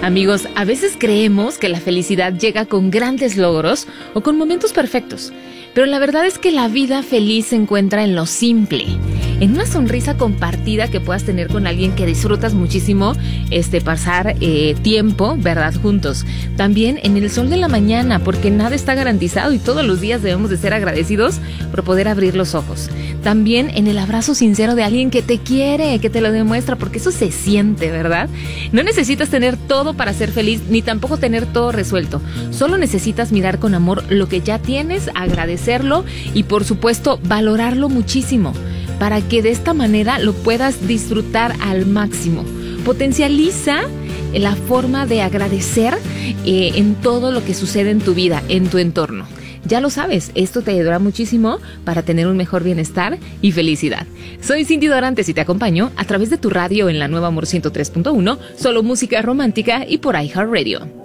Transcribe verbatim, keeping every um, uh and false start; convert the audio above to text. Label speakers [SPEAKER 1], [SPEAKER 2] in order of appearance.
[SPEAKER 1] Amigos, a veces creemos que la felicidad llega con grandes logros o con momentos perfectos, pero la verdad es que la vida feliz se encuentra en lo simple, en una sonrisa compartida que puedas tener con alguien que disfrutas muchísimo, este, pasar eh, tiempo, ¿verdad?, juntos. También en el sol de la mañana, porque nada está garantizado y todos los días debemos de ser agradecidos por poder abrir los ojos. También en el abrazo sincero de alguien que te quiere, que te lo demuestra, porque eso se siente, ¿verdad? No necesitas tener todo para ser feliz, ni tampoco tener todo resuelto. Solo necesitas mirar con amor lo que ya tienes, agradecerlo y, por supuesto, valorarlo muchísimo, para que de esta manera lo puedas disfrutar al máximo. Potencializa la forma de agradecer eh, en todo lo que sucede en tu vida, en tu entorno. Ya lo sabes, esto te ayudará muchísimo para tener un mejor bienestar y felicidad. Soy Cindy Dorantes y te acompaño a través de tu radio en la Nueva Amor ciento tres punto uno, solo música romántica y por iHeartRadio.